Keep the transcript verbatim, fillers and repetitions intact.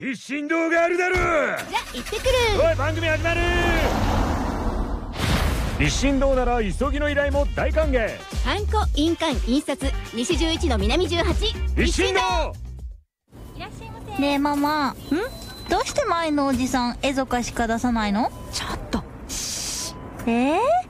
一心堂があるだろう。 じゃ行ってくる。 おい、番組始まる。一心堂なら急ぎの依頼も大歓迎。 ハンコ、印鑑、印刷、西じゅういちの南じゅうはち。 一心堂。 いらっしゃいませ。ねえママ、んどうして前のおじさん絵ぞかしか出さないの？ ちょっとえー